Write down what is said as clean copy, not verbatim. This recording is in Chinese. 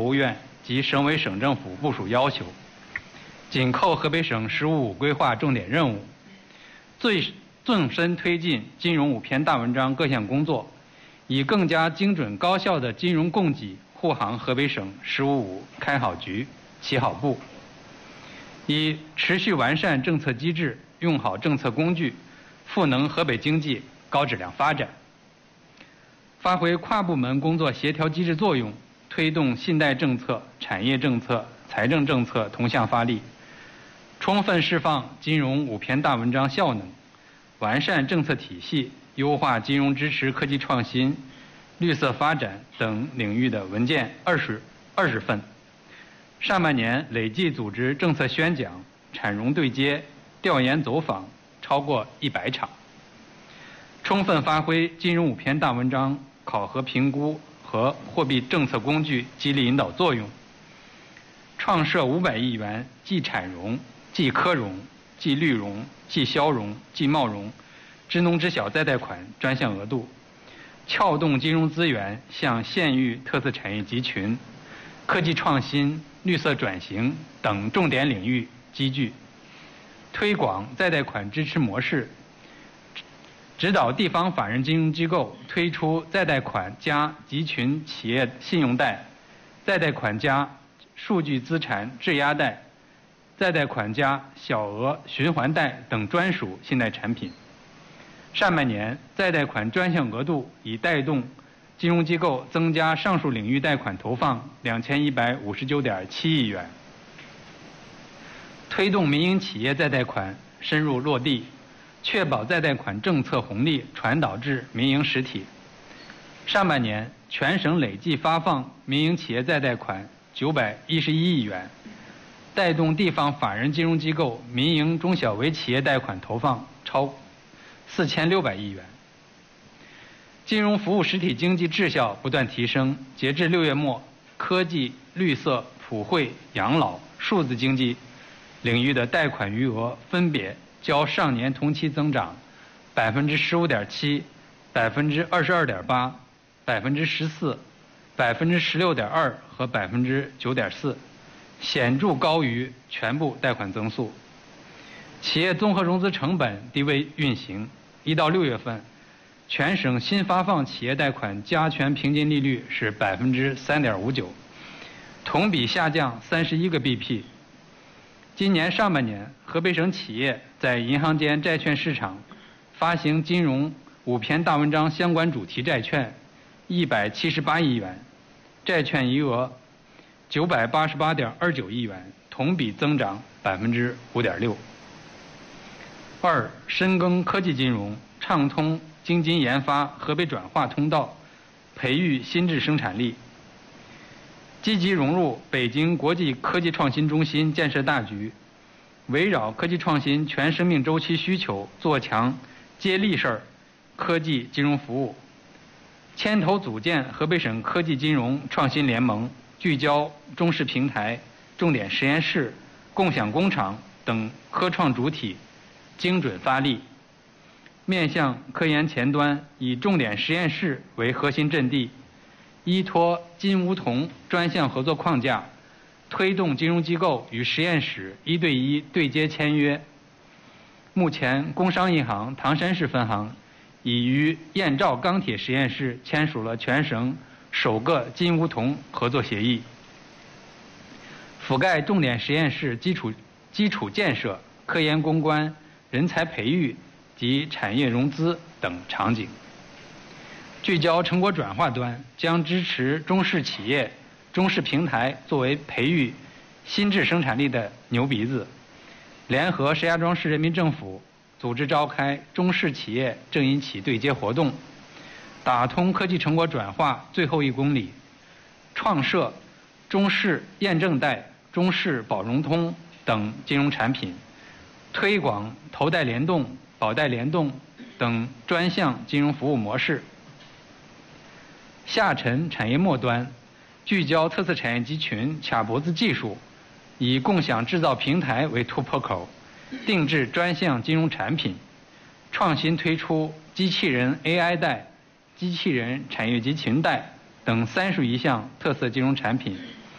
务院及省委省政府部署要求，紧扣河北省“十五五”规划重点任务，纵深推进金融5篇大文章各项工作，以更加精准高效的金融供给护航河北省“十五五”开好局、起好步。以持续完善政策机制，用好政策工具，赋能河北经济高质量发展。发挥跨部门工作协调机制作用，推动信贷政策、产业政策、财政政策同向发力，充分释放金融5篇大文章效能，完善政策体系，优化金融支持科技创新、绿色发展等领域的文件20份。上半年累计组织政策宣讲、产融对接、调研走访超过100场，充分发挥金融5篇大文章考核评估和货币政策工具激励引导作用，创设500亿元既产融、既科融、既绿融、既消融、既贸融支农支小再贷款专项额度，撬动金融资源向县域特色产业集群、科技创新、绿色转型等重点领域积聚，推广再贷款支持模式，指导地方法人金融机构推出再贷款加集群企业信用贷、再贷款加数据资产质押贷、再贷款加小额循环贷等专属信贷产品。上半年再贷款专项额度已带动金融机构增加上述领域贷款投放2159.7亿元，推动民营企业再贷款深入落地，确保再贷款政策红利传导至民营实体。上半年全省累计发放民营企业再贷款911亿元，带动地方法人金融机构民营中小微企业贷款投放超4600亿元。金融服务实体经济质效不断提升，截至6月末，科技、绿色、普惠、养老、数字经济领域的贷款余额分别较上年同期增长15.7%、22.8%、14%、16.2%和9.4%，显著高于全部贷款增速。企业综合融资成本低位运行，1到6月份，全省新发放企业贷款加权平均利率是3.59%，同比下降31个 BP。今年上半年，河北省企业在银行间债券市场发行金融5篇大文章相关主题债券178亿元，债券余额988.29亿元，同比增长5.6%。2、深耕科技金融，畅通京津研发河北转化通道，培育新质生产力，积极融入北京国际科技创新中心建设大局，围绕科技创新全生命周期需求，做强接力事儿科技金融服务，牵头组建河北省科技金融创新联盟，聚焦中试平台、重点实验室、共享工厂等科创主体，精准发力。面向科研前端，以重点实验室为核心阵地，依托金梧桐专项合作框架，推动金融机构与实验室1对1对接签约。目前，工商银行唐山市分行已与燕赵钢铁实验室签署了全省首个金梧桐合作协议，覆盖重点实验室基础建设、科研攻关、人才培育及产业融资等场景。聚焦成果转化端，将支持中试企业、中试平台作为培育新质生产力的牛鼻子，联合石家庄市人民政府组织召开中试企业政银企对接活动，打通科技成果转化最后1公里，创设中试验证贷、中试保融通等金融产品，推广投贷联动、保贷联动等专项金融服务模式。下沉产业末端，聚焦特色产业集群卡脖子技术，以共享制造平台为突破口，定制专项金融产品，创新推出机器人 AI 贷、机器人产业集群贷等31项特色金融产品，